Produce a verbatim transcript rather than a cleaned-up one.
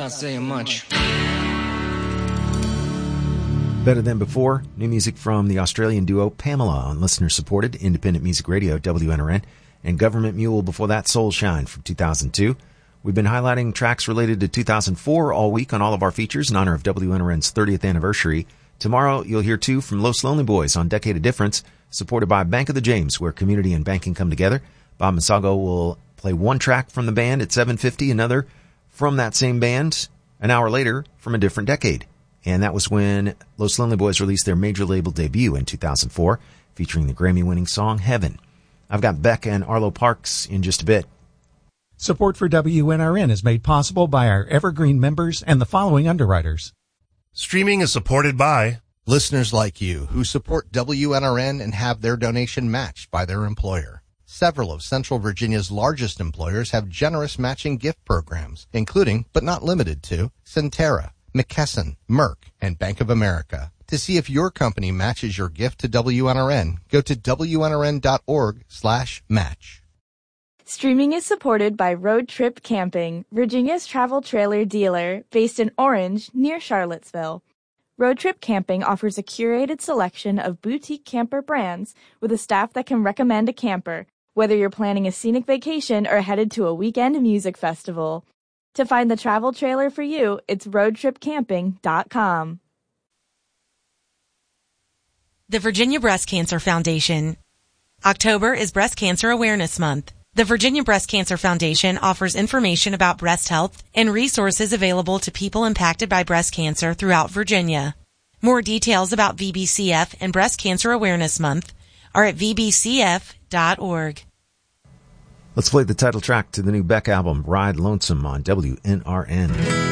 not saying much. Better Than Before, new music from the Australian duo Pamela on listener-supported independent music radio W N R N, and Government Mule before that, Soul Shine from two thousand two. We've been highlighting tracks related to two thousand four all week on all of our features in honor of W N R N's thirtieth anniversary. Tomorrow, you'll hear two from Los Lonely Boys on Decade of Difference, supported by Bank of the James, where community and banking come together. Bob Masago will play one track from the band at seven fifty, another from that same band an hour later from a different decade. And that was when Los Lonely Boys released their major label debut in two thousand four, featuring the Grammy-winning song Heaven. I've got Beck and Arlo Parks in just a bit. Support for W N R N is made possible by our Evergreen members and the following underwriters. Streaming is supported by listeners like you who support W N R N and have their donation matched by their employer. Several of Central Virginia's largest employers have generous matching gift programs, including, but not limited to, Centera, McKesson, Merck, and Bank of America. To see if your company matches your gift to W N R N, go to W N R N dot org slash match. Streaming is supported by Road Trip Camping, Virginia's travel trailer dealer, based in Orange, near Charlottesville. Road Trip Camping offers a curated selection of boutique camper brands with a staff that can recommend a camper, whether you're planning a scenic vacation or headed to a weekend music festival. To find the travel trailer for you, it's road trip camping dot com. The Virginia Breast Cancer Foundation. October is Breast Cancer Awareness Month. The Virginia Breast Cancer Foundation offers information about breast health and resources available to people impacted by breast cancer throughout Virginia. More details about V B C F and Breast Cancer Awareness Month are at v b c f dot org. Let's play the title track to the new Beck album, Ride Lonesome, on W N R N.